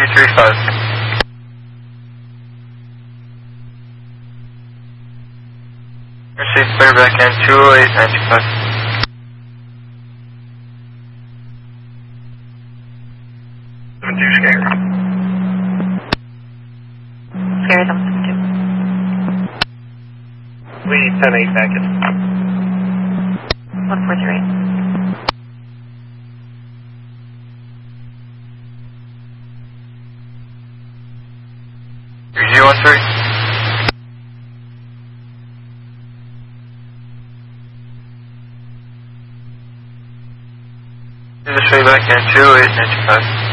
335. Receive clear back in 20895. Scary, I'm 72. We need 10-8 back in. 1438. UG13. This way back in 20895.